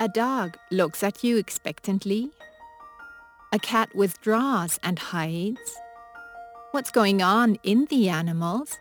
A dog looks at you expectantly. A cat withdraws and hides. What's going on in the animals?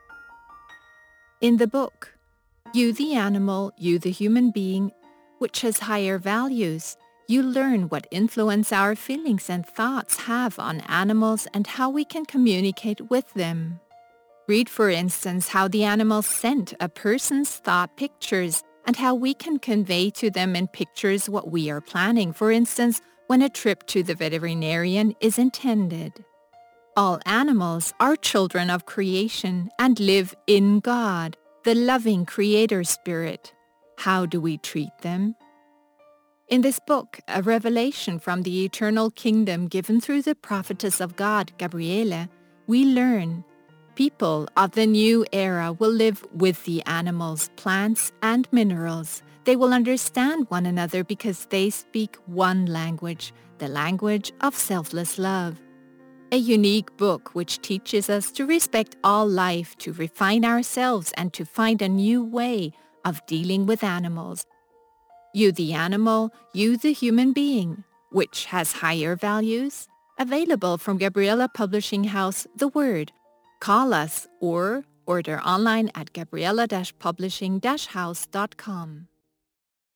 In the book, You the Animal, You the Human Being, which has higher values, you learn what influence our feelings and thoughts have on animals and how we can communicate with them. Read, for instance, how the animals send a person's thought pictures and how we can convey to them in pictures what we are planning, for instance, when a trip to the veterinarian is intended. All animals are children of creation and live in God, the loving Creator Spirit. How do we treat them? In this book, a revelation from the eternal kingdom given through the prophetess of God, Gabriele, we learn people of the new era will live with the animals, plants, and minerals. They will understand one another because they speak one language, the language of selfless love. A unique book which teaches us to respect all life, to refine ourselves, and to find a new way of dealing with animals. You the Animal, You the Human Being, which has higher values. Available from Gabriela Publishing House, The Word. Call us or order online at gabriela-publishing-house.com.